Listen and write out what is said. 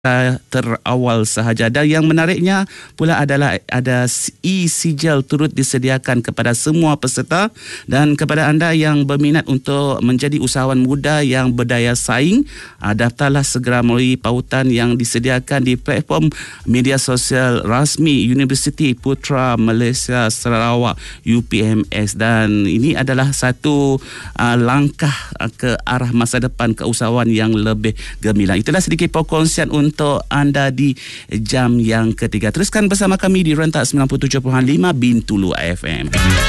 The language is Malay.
terawal sahaja. Dan yang menariknya pula adalah ada e-sijil turut disediakan kepada semua peserta, dan kepada anda yang berminat untuk menjadi usahawan muda yang berdaya saing, daftarlah segera melalui pautan yang disediakan di platform media sosial rasmi Universiti Putra Malaysia Sarawak UPMS, dan ini adalah satu langkah ke arah masa depan keusahawan yang lebih gemilang. Itulah sedikit perkongsian untuk anda di jam yang ketiga. Teruskan bersama kami di rentak 97.5 Bintulu FM.